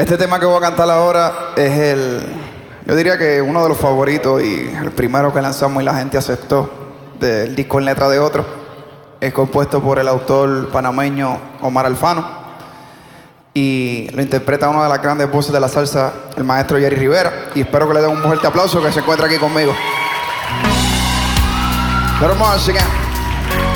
Este tema que voy a cantar ahora es yo diría que uno de los favoritos y el primero que lanzamos y la gente aceptó del disco En Letra de Otro. Es compuesto por el autor panameño Omar Alfano y lo interpreta una de las grandes voces de la salsa, el maestro Jerry Rivera. Y espero que le den un fuerte aplauso que se encuentra aquí conmigo. Pero vamos a seguir.